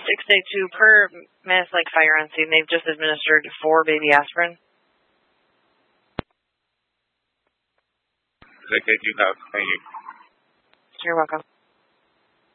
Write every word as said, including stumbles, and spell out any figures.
six day two per Manistee Lake Fire on scene. They've just administered four baby aspirin. They you have. Thank you. You're welcome.